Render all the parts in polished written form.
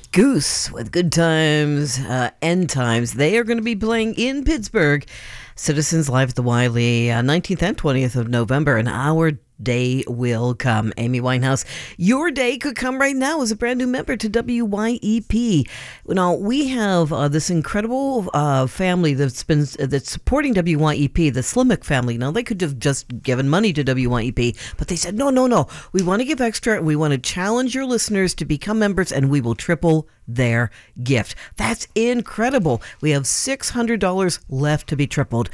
Goose with Good Times, End Times. They are going to be playing in Pittsburgh. Citizens Live at the Wiley, 19th and 20th of November, and our day will come. Amy Winehouse, your day could come right now as a brand new member to WYEP. Now, we have this incredible family that's supporting WYEP, the Slimmick family. Now, they could have just given money to WYEP, but they said, no. We want to give extra, and we want to challenge your listeners to become members, and we will triple their gift. That's incredible. We have $600 left to be tripled.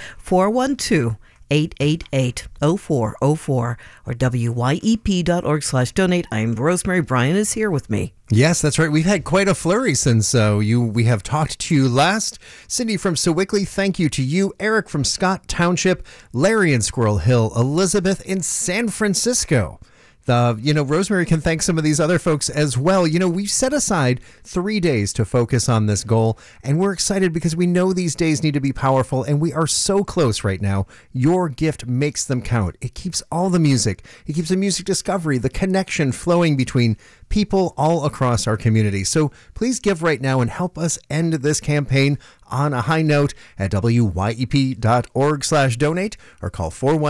412-888-0404 or wyep.org/donate. I'm Rosemary. Brian is here with me. Yes, that's right. We've had quite a flurry since we have talked to you last. Cindy from Sewickley, thank you to you. Eric from Scott Township, Larry in Squirrel Hill, Elizabeth in San Francisco. Rosemary can thank some of these other folks as well. We've set aside 3 days to focus on this goal, and we're excited because we know these days need to be powerful, and we are so close right now. Your gift makes them count. It keeps all the music. It keeps the music discovery, the connection flowing between people all across our community. So please give right now and help us end this campaign on a high note at wyep.org/donate or call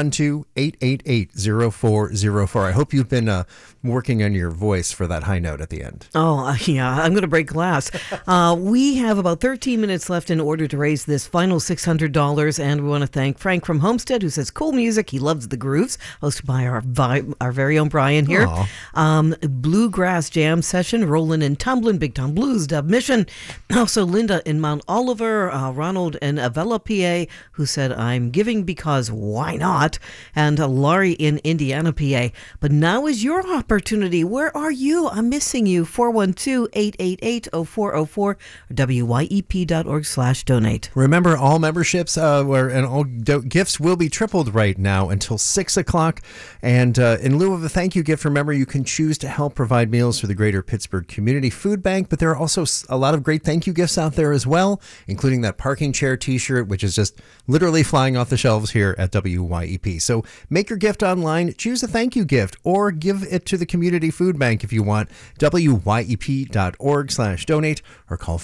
412-888-0404. I hope you've been working on your voice for that high note at the end. Oh, yeah, I'm going to break glass. We have about 13 minutes left in order to raise this final $600, and we want to thank Frank from Homestead, who says cool music. He loves the grooves, hosted by our very own Brian here. Bluegrass Jam Session, Rollin' and Tumblin', Big Tom Blues, Dub Mission. Also Linda in Mount Oliver, Ronald in Avella, PA, who said, I'm giving because why not? And Laurie in Indiana, PA. But now is your opportunity. Where are you? I'm missing you. 412-888-0404 or wyep.org/donate. Remember, all memberships and all gifts will be tripled right now until 6 o'clock. And in lieu of a thank you gift, remember, you can choose to help provide meals for the Greater Pittsburgh Community Food Bank. But there are also a lot of great thank you gifts out there as well, including that parking chair t-shirt, which is just literally flying off the shelves here at WYEP. So make your gift online, choose a thank you gift, or give it to the Community Food Bank if you want. wyep.org/donate or call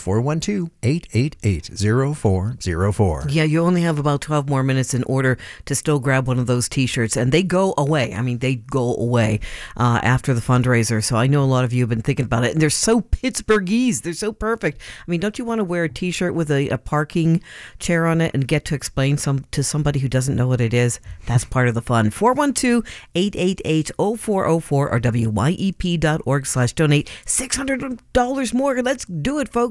412-888-0404. Yeah, you only have about 12 more minutes in order to still grab one of those t-shirts, and they go away. They go away after the fundraiser. So I know a lot of you have been thinking about it, and they're so Pittsburghese. They're so perfect. Don't you want to wear a t-shirt with a parking chair on it and get to explain to somebody who doesn't know what it is? That's part of the fun. 412-888-0404 or wyep.org/donate. $600 more. Let's do it, folks.